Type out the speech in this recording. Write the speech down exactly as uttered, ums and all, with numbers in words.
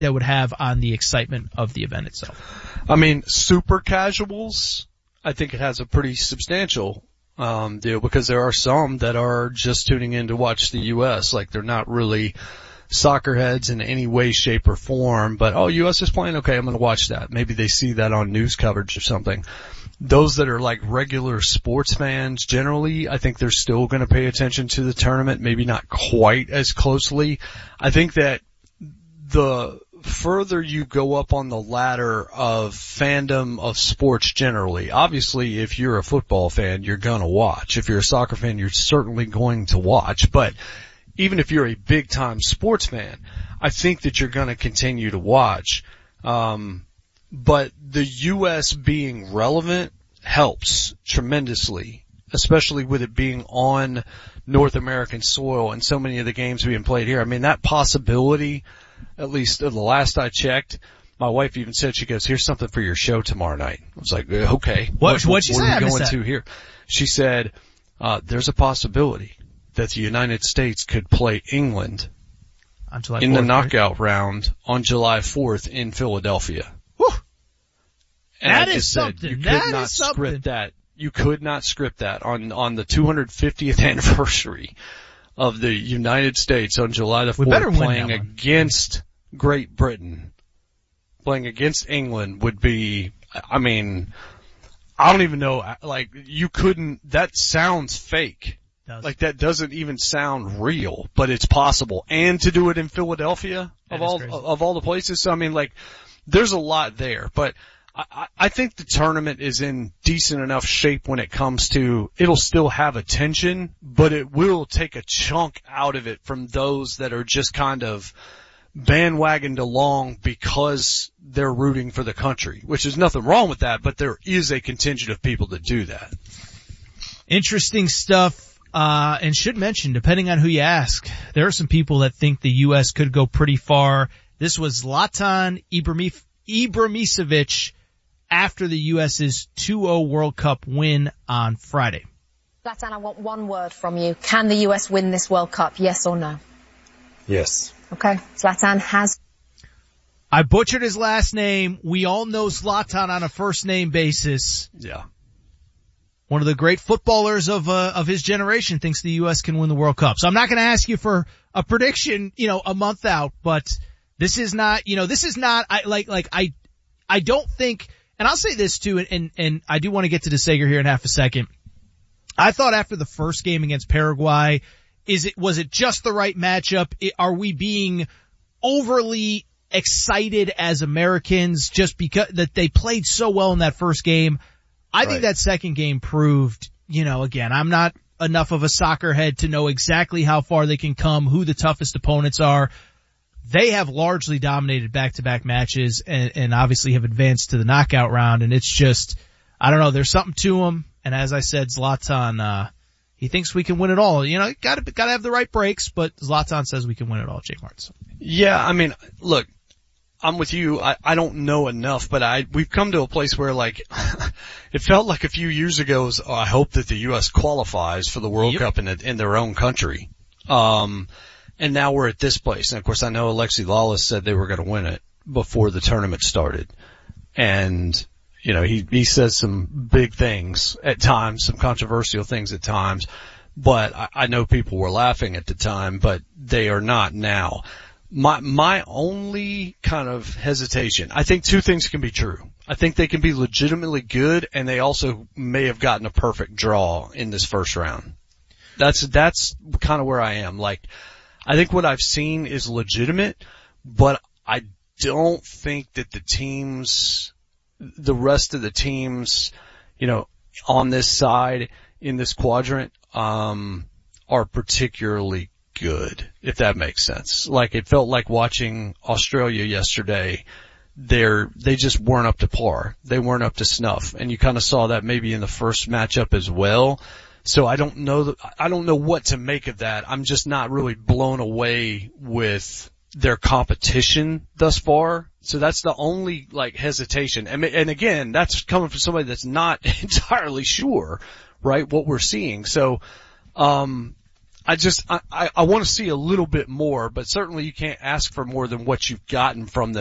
that would have on the excitement of the event itself? I mean, super casuals, I think it has a pretty substantial um deal, because there are some that are just tuning in to watch the U S. Like, they're not really soccer heads in any way, shape, or form, but, oh, U S is playing? Okay, I'm going to watch that. Maybe they see that on news coverage or something. Those that are like regular sports fans, generally, I think they're still going to pay attention to the tournament, maybe not quite as closely. I think that the further you go up on the ladder of fandom of sports generally, obviously if you're a football fan, you're going to watch. If you're a soccer fan, you're certainly going to watch. But even if you're a big time sports fan, I think that you're going to continue to watch. Um, but the U S being relevant helps tremendously, especially with it being on North American soil and so many of the games being played here. I mean, that possibility, at least the last I checked, my wife even said, she goes, here's something for your show tomorrow night. I was like, okay. What, what, what'd she what say? are we going to here? She said, uh, there's a possibility that the United States could play England on July in fourth, the knockout right? round on July fourth in Philadelphia. Whew. And that I is just said, something. you could that not is something. script that. You could not script that on, on the two hundred fiftieth anniversary of the United States on July the fourth, playing against Great Britain, playing against England would be, I mean, I don't even know, like, you couldn't, that sounds fake. Does. Like, that doesn't even sound real, but it's possible. And to do it in Philadelphia, that of all, crazy. of all the places. So, I mean, like, there's a lot there, but I, I think the tournament is in decent enough shape when it comes to, it'll still have attention, but it will take a chunk out of it from those that are just kind of bandwagoned along because they're rooting for the country, which is nothing wrong with that, but there is a contingent of people that do that. Interesting stuff, uh, and should mention, depending on who you ask, there are some people that think the U S could go pretty far. This was Zlatan Ibrahimovic after the U S's two oh World Cup win on Friday. Zlatan, I want one word from you. Can the U S win this World Cup, yes or no? Yes. Okay, Zlatan has... I butchered his last name. We all know Zlatan on a first name basis. Yeah. One of the great footballers of, uh, of his generation thinks the U S can win the World Cup. So I'm not going to ask you for a prediction, you know, a month out, but this is not, you know, this is not, I, like, like, I, I don't think, and I'll say this too, and, and, and I do want to get to De Sager here in half a second. I thought after the first game against Paraguay, is it, was it just the right matchup? It, are we being overly excited as Americans just because that they played so well in that first game? I right. think that second game proved, you know, again, I'm not enough of a soccer head to know exactly how far they can come, who the toughest opponents are. They have largely dominated back-to-back matches and, and obviously have advanced to the knockout round. And it's just, I don't know, there's something to them. And as I said, Zlatan, uh, he thinks we can win it all. You know, gotta, gotta have the right breaks, but Zlatan says we can win it all, Jake Martins. Yeah, I mean, look, I'm with you. I, I don't know enough, but I, we've come to a place where, like, it felt like a few years ago was, oh, I hope that the U S qualifies for the World Yep. Cup in, in their own country. Um, and now we're at this place. And of course I know Alexi Lawless said they were going to win it before the tournament started. And, you know, he, he says some big things at times, some controversial things at times, but I, I know people were laughing at the time, but they are not now. My, my only kind of hesitation, I think two things can be true. I think they can be legitimately good, and they also may have gotten a perfect draw in this first round. That's, that's kind of where I am. Like, I think what I've seen is legitimate, but I don't think that the teams, the rest of the teams, you know, on this side, in this quadrant, um, are particularly good, if that makes sense. Like, it felt like watching Australia yesterday. They're, they just weren't up to par. They weren't up to snuff. And you kind of saw that maybe in the first matchup as well. So I don't know, the, I don't know what to make of that. I'm just not really blown away with their competition thus far. So that's the only, like, hesitation. And, and again, that's coming from somebody that's not entirely sure, right, what we're seeing. So, um, I just, I, I, I want to see a little bit more, but certainly you can't ask for more than what you've gotten from them